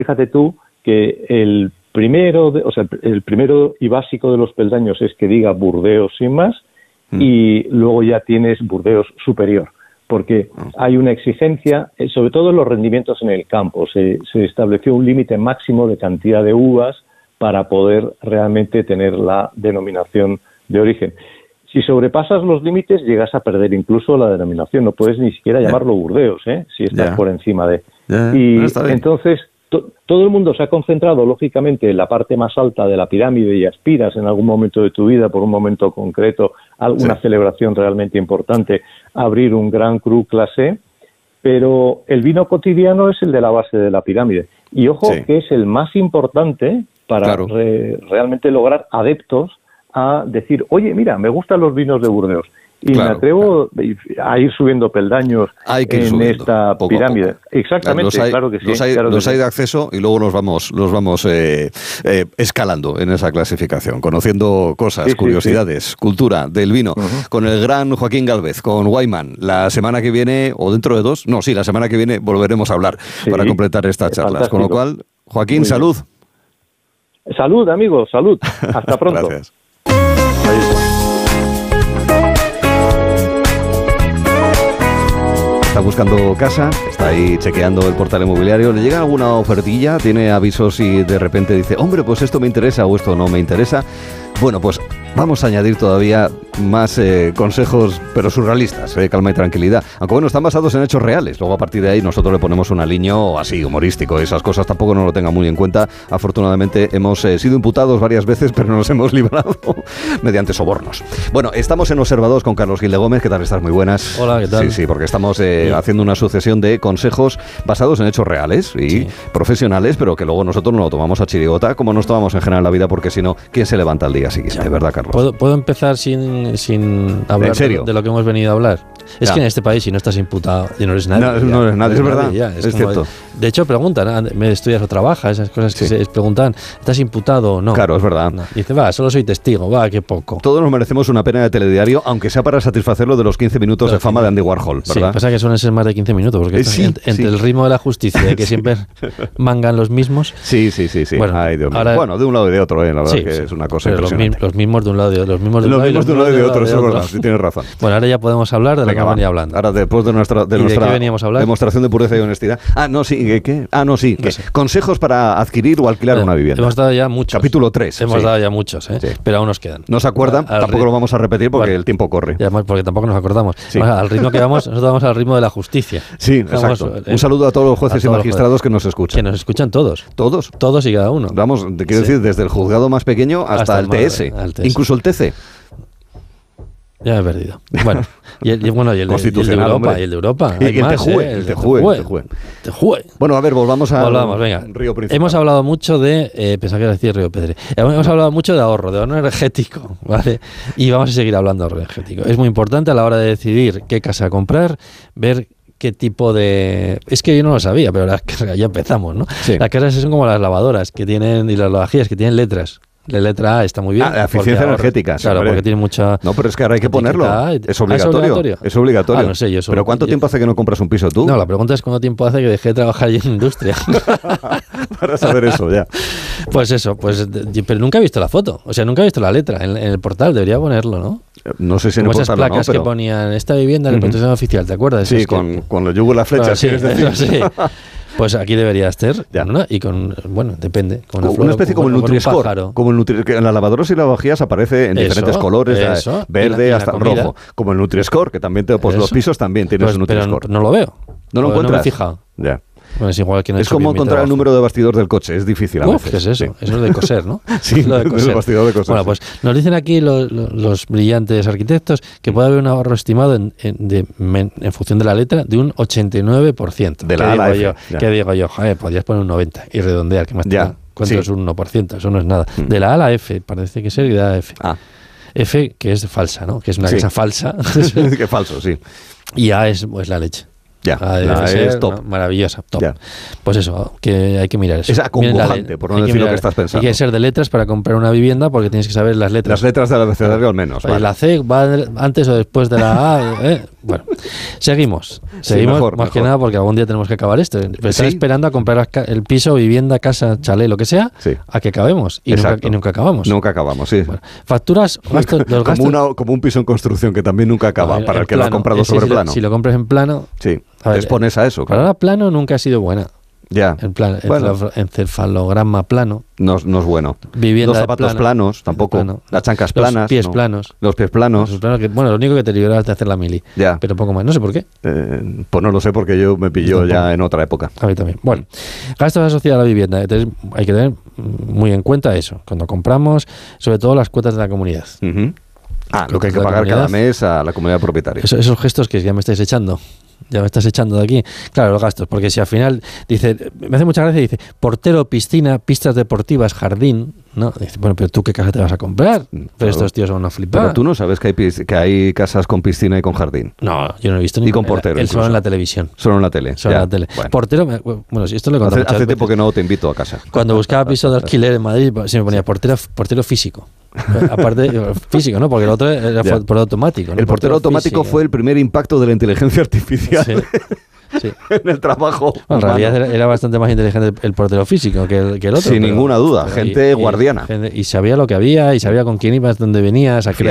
fíjate tú que el primero y básico de los peldaños es que diga Burdeos sin más, y luego ya tienes Burdeos superior, porque hay una exigencia, sobre todo en los rendimientos en el campo. Se estableció un límite máximo de cantidad de uvas para poder realmente tener la denominación de origen. Si sobrepasas los límites, llegas a perder incluso la denominación. No puedes ni siquiera llamarlo Burdeos, si estás por encima de. Y entonces todo el mundo se ha concentrado, lógicamente, en la parte más alta de la pirámide y aspiras en algún momento de tu vida, por un momento concreto, a alguna celebración realmente importante, a abrir un Gran Cru clase, pero el vino cotidiano es el de la base de la pirámide. Y ojo, que es el más importante para realmente lograr adeptos a decir, oye, mira, me gustan los vinos de Burdeos. Y me atrevo a ir subiendo peldaños en esta pirámide. Exactamente, claro que sí. Los hay de acceso y luego los vamos escalando en esa clasificación, conociendo cosas, curiosidades, cultura del vino, con el gran Joaquín Gálvez, con Weinmann. La semana que viene, o dentro de dos, la semana que viene volveremos a hablar para completar estas charlas. Con lo cual, Joaquín, salud. Salud, amigos, salud. Hasta pronto. Gracias. Está buscando casa, está ahí chequeando el portal inmobiliario, le llega alguna ofertilla, tiene avisos y de repente dice, hombre, pues esto me interesa o esto no me interesa. Bueno, pues vamos a añadir todavía más consejos, pero surrealistas, calma y tranquilidad. Aunque bueno, están basados en hechos reales. Luego a partir de ahí nosotros le ponemos un aliño así, humorístico. Esas cosas tampoco no lo tengan muy en cuenta. Afortunadamente hemos sido imputados varias veces, pero nos hemos librado mediante sobornos. Bueno, estamos en Observados con Carlos Gil de Gómez. ¿Qué tal estás? Muy buenas. Hola, ¿qué tal? Sí, porque estamos haciendo una sucesión de consejos basados en hechos reales y profesionales, pero que luego nosotros no lo tomamos a chirigota, como nos tomamos en general la vida, porque si no, ¿quién se levanta al día siguiente? ¿Verdad, Carlos? ¿Puedo empezar sin hablar de lo que hemos venido a hablar? Es que en este país, si no estás imputado, y no eres nadie. No eres nadie, es verdad. Es cierto. De hecho, preguntan, ¿me estudias o trabajas? Esas cosas que se preguntan, ¿estás imputado o no? Claro, es verdad. No. Dice, solo soy testigo, qué poco. Todos nos merecemos una pena de telediario, aunque sea para satisfacer lo de los 15 minutos de fama de Andy Warhol, ¿verdad? Sí, pasa que suelen ser más de 15 minutos, porque entre el ritmo de la justicia, que siempre mangan los mismos. Sí. Bueno, ay, Dios mío. Ahora, de un lado y de otro, la verdad que es una cosa impresionante. Los mismos de un lado y de otro. Los mismos de un lado y de otro, eso es verdad, sí tienes razón. Bueno, ahora ya podemos hablar de lo que venía hablando. Ahora, después de nuestra ¿de qué veníamos a hablar? Demostración de pureza y honestidad. ¿Qué? Consejos para adquirir o alquilar una vivienda. Hemos dado ya muchos. Capítulo 3. Hemos dado ya muchos, pero aún nos quedan. ¿No se acuerdan? Tampoco lo vamos a repetir porque el tiempo corre. Y además porque tampoco nos acordamos. Al ritmo que vamos, nosotros vamos al ritmo de la justicia. Sí, exacto. Un saludo a todos los jueces y magistrados que nos escuchan. Que nos escuchan todos. ¿Todos? Todos y cada uno. Vamos, te quiero decir, desde el juzgado más pequeño hasta el TS. Incluso el TC. Ya me he perdido. Bueno, y el de Europa. Y el de Europa. Y el TJUE. Bueno, a ver, volvamos al río principal. Hemos hablado mucho de... pensaba que era decir Río Pedre. Hemos hablado mucho de ahorro energético, ¿vale? Y vamos a seguir hablando de ahorro energético. Es muy importante a la hora de decidir qué casa comprar, ver qué tipo de... Es que yo no lo sabía, pero ya empezamos, ¿no? Sí. Las casas son como las lavadoras que tienen y las lavavajillas que tienen letras. La letra A está muy bien. La eficiencia energética. Claro, porque tiene mucha... No, pero es que ahora hay que ponerlo. Es obligatorio. Es obligatorio. No sé, ¿Pero cuánto tiempo hace que no compras un piso tú? No, la pregunta es cuánto tiempo hace que dejé de trabajar yo en industria. Para saber eso, ya. Pues pero nunca he visto la foto. O sea, nunca he visto la letra en el portal. Debería ponerlo, ¿no? No sé si en el portal o no, pero... esas placas que ponían esta vivienda en el protección oficial, ¿te acuerdas? Sí, con los yugos y las flechas. Sí. Pues aquí debería estar, ¿no? Y depende. Con una especie como el Nutri-Score. Como que en las lavadoras y lavavajillas aparece en diferentes colores, verde hasta rojo. Como el Nutri-Score, que también los pisos también tienen su Nutri-Score. Pero no lo veo. ¿No lo encuentras? No me he fijado. Ya. Bueno, es igual que no es como encontrar el número de bastidor del coche, es difícil a veces. ¿Qué es eso? Sí. Eso es de coser, ¿no? Sí, lo de coser. El bastidor de coser. Bueno, pues nos dicen aquí los brillantes arquitectos que puede haber un ahorro estimado en función de la letra de un 89%. De la A a la F. ¿Qué digo yo? Podrías poner un 90 y redondear, que más te da. ¿Cuánto es un 1%? Eso no es nada. De la A a la F, parece que es de la A a la F. F, que es falsa, ¿no? Que es una casa falsa. Que falso, sí. Y A es la leche. Ya, es top. Maravillosa, top. Ya. Pues eso, que hay que mirar eso. Es acongojante, por no decir lo que estás pensando. Hay que ser de letras para comprar una vivienda porque tienes que saber las letras. Las letras del abecedario al menos. Vale. La C va antes o después de la A. Bueno, seguimos mejor, más mejor. que nada porque algún día tenemos que acabar esto. Están Sí. esperando a comprar el piso, vivienda, casa, chalet, lo que sea, Sí. a que acabemos y Exacto. nunca acabamos. Nunca acabamos, sí. Bueno, facturas, gastos, los gastos. Como un piso en construcción que también nunca acaba, No, para el que plano. lo ha comprado Sí, sobre si plano. Si lo compras en plano, Sí, a ver, te expones a eso, la claro. palabra plano nunca ha sido buena. Ya, En plan, bueno, encefalograma plano, no es bueno. vivienda Los de zapatos plano, planos, tampoco. plano. Las chancas Los planas. pies no. planos. Los pies planos. Esos planos que, bueno, lo único que te libera es de hacer la mili. Ya. Pero poco más. No sé por qué. Pues no lo sé porque yo me pilló Tampoco. ya en otra época. A mí también. Bueno, gastos asociados a la vivienda. Entonces, hay que tener muy en cuenta eso. Cuando compramos, sobre todo las cuotas de la comunidad. Ujú. Lo que hay que La pagar comunidad. cada mes a la comunidad propietaria. Esos gestos que ya me estáis echando. Ya me estás echando de aquí. Claro, los gastos. Porque si al final dice, me hace mucha gracia, dice, portero, piscina, pistas deportivas, jardín. ¿No? Dice, bueno, pero tú qué casa te vas a comprar. Pero Claro. estos tíos van a flipar. Pero tú no sabes que hay casas con piscina y con jardín. No, yo no he visto Y ni con portero El solo incluso. en la televisión. Solo en la tele. Solo Ya, en la tele. bueno. Portero, bueno, si esto lo he contado muchas Hace tiempo veces. que no te invito a casa. Cuando buscaba piso de alquiler en Madrid, se me ponía portero físico. Aparte, físico, ¿no? Porque el otro era Ya. por automático. ¿no? El portero automático físico. fue el primer impacto de la inteligencia artificial Sí, sí. en el trabajo. Bueno, en humano. realidad era bastante más inteligente el portero físico que el otro. Sin ninguna duda, gente guardiana. Y sabía lo que había, y sabía con quién ibas, dónde venías, a qué